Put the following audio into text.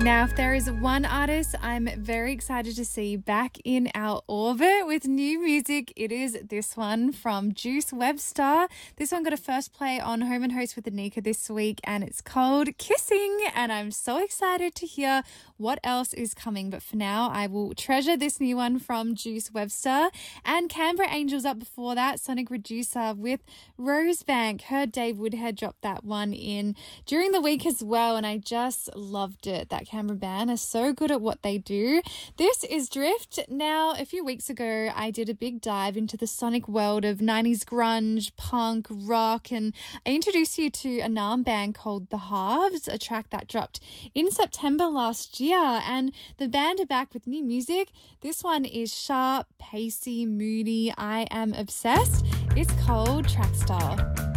Now, if there is one artist I'm very excited to see back in our orbit with new music, it is this one from Juice Webster. This one got a first play on Home and Host with Anika this week, and it's called Kissing, and I'm so excited to hear what else is coming. But for now, I will treasure this new one from Juice Webster. And Canberra Angels up before that, Sonic Reducer with Rosebank. Heard Dave Woodhead drop that one in during the week as well, and I just loved it. That Canberra band are so good at what they do. This is Drift. Now, a few weeks ago, I did a big dive into the sonic world of 90s grunge, punk, rock, and I introduced you to a Naarm band called The Halves, a track that dropped in September last year, and the band are back with new music. This one is sharp, pacey, moody. I am obsessed. It's called Trackstar.